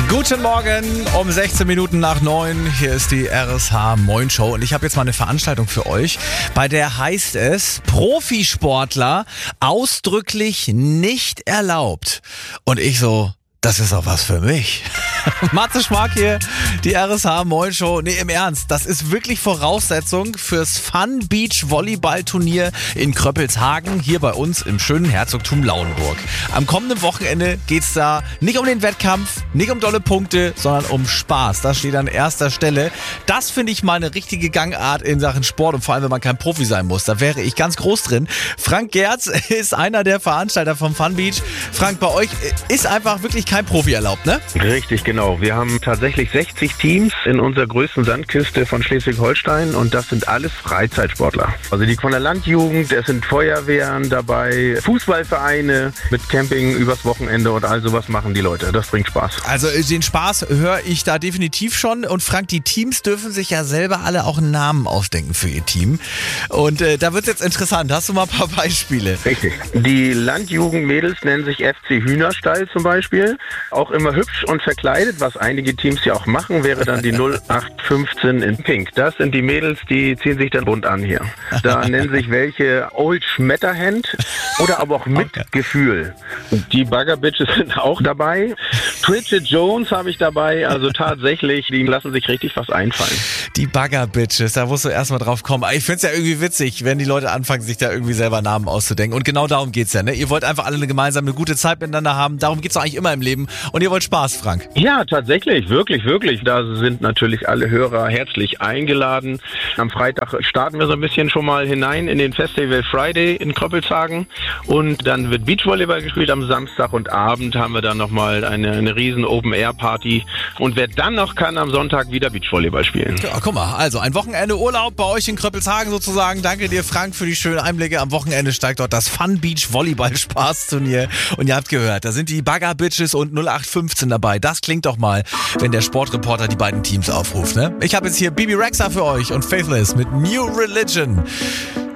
Guten Morgen, um 16 Minuten nach 9. Hier ist die RSH Moin Show und ich habe jetzt mal eine Veranstaltung für euch, bei der heißt es Profisportler ausdrücklich nicht erlaubt. Und ich so, das ist doch was für mich. Matze Schmark hier, die RSH Moin Show. Nee, im Ernst, das ist wirklich Voraussetzung fürs Fun Beach Volleyball Turnier in Kröppelshagen, hier bei uns im schönen Herzogtum Lauenburg. Am kommenden Wochenende geht's da nicht um den Wettkampf, nicht um dolle Punkte, sondern um Spaß. Das steht an erster Stelle. Das finde ich mal eine richtige Gangart in Sachen Sport und vor allem, wenn man kein Profi sein muss. Da wäre ich ganz groß drin. Frank Gerz ist einer der Veranstalter vom Fun Beach. Frank, bei euch ist einfach wirklich kein Profi erlaubt, ne? Richtig, genau. Wir haben tatsächlich 60 Teams in unserer größten Sandküste von Schleswig-Holstein und das sind alles Freizeitsportler. Also die von der Landjugend, es sind Feuerwehren dabei, Fußballvereine mit Camping übers Wochenende und all sowas machen die Leute. Das bringt Spaß. Also den Spaß höre ich da definitiv schon. Und Frank, die Teams dürfen sich ja selber alle auch einen Namen ausdenken für ihr Team. Und da wird es jetzt interessant. Hast du mal ein paar Beispiele? Richtig. Die Landjugendmädels nennen sich FC Hühnerstall zum Beispiel. Auch immer hübsch und verkleidet, was einige Teams ja auch machen, wäre dann die 0815 in Pink. Das sind die Mädels, die ziehen sich dann bunt an hier. Da nennen sich welche Old Schmetterhand oder aber auch mit Gefühl. Die Bugger Bitches sind auch dabei. Bridget Jones habe ich dabei. Also tatsächlich, die lassen sich richtig was einfallen. Die Bugger Bitches, da musst du erstmal drauf kommen. Ich finde es ja irgendwie witzig, wenn die Leute anfangen, sich da irgendwie selber Namen auszudenken. Und genau darum geht's ja, ne? Ihr wollt einfach alle eine gute Zeit miteinander haben. Darum geht's doch eigentlich immer im Leben. Und ihr wollt Spaß, Frank. Ja, tatsächlich, wirklich. Da sind natürlich alle Hörer herzlich eingeladen. Am Freitag starten wir so ein bisschen schon mal hinein in den Festival Friday in Kröppelshagen und dann wird Beachvolleyball gespielt am Samstag und Abend haben wir dann nochmal eine riesen Open-Air-Party und wer dann noch kann, am Sonntag wieder Beachvolleyball spielen. Ja, guck mal, also ein Wochenende Urlaub bei euch in Kröppelshagen sozusagen. Danke dir, Frank, für die schönen Einblicke. Am Wochenende steigt dort das Fun Beach Volleyball Spaßturnier und ihr habt gehört, da sind die Bugger Bitches und 0815 dabei. Das klingt doch mal, wenn der Sportreporter die beiden Teams aufruft, ne? Ich habe jetzt hier Bibi Rexha für euch und Faithless mit New Religion.